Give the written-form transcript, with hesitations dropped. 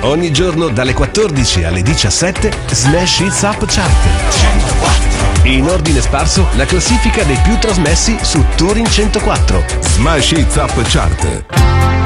Ogni giorno dalle 14 alle 17 Smash Hits Up Chart. In ordine sparso la classifica dei più trasmessi su Touring 104. Smash Hits Up Chart.